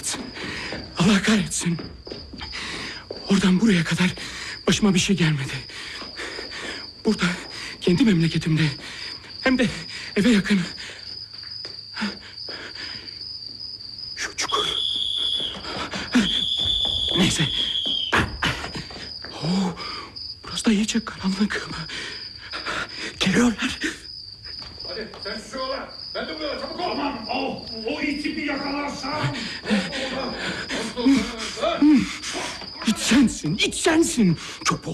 kahretsin. Allah kahretsin. Oradan buraya kadar başıma bir şey gelmedi. Burada, kendi memleketimde, hem de eve yakın. Şu çukur. Neyse. Burası da iyice karanlık. Geliyorlar. Hadi sen şu yola. Ben de bu yola, çabuk ol. Tamam. O iti bir yakalarsam. İt sensin. Çok